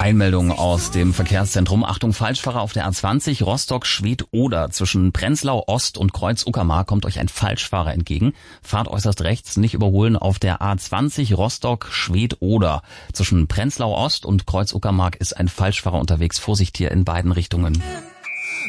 Einmeldung aus dem Verkehrszentrum. Achtung, Falschfahrer auf der A20 Rostock-Schwedt-Oder. Zwischen Prenzlau Ost und Kreuz-Uckermark kommt euch ein Falschfahrer entgegen. Fahrt äußerst rechts, nicht überholen auf der A20 Rostock-Schwedt-Oder. Zwischen Prenzlau Ost und Kreuz-Uckermark ist ein Falschfahrer unterwegs. Vorsicht hier in beiden Richtungen.